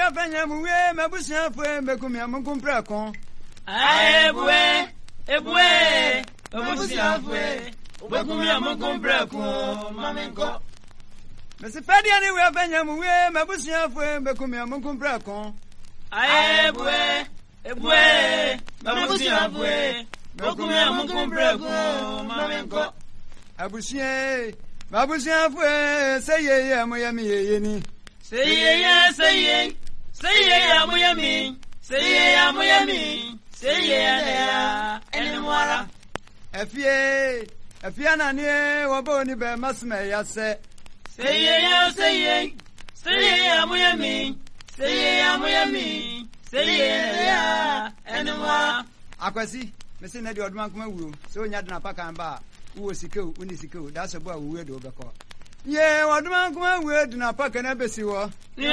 we afanya mu we mabusia fo mbekum ya mun kumpra kon ebue mabusia fo mbekum ya mun kumpra kon mamenko Mesi Fadia ni we afanya mu we mabusia fo mbekum ya mun kumpra kon ebue mabusia fo mbekum ya mun kumpra kon mamenko Abusie mabusia fo say ye amoyami ye ni Say ye amuyami. Say ye anymore. Afie na ne wobo ni be masme ya se. Say ye amuyami. Say ye anymore. Akwasi, me se na di odman kuma wuro. Se onya dna paka mba, wo sikeu, uni sikeu. Da so bo wo we do be ko. Ye odman kuma we dna paka na besi wo.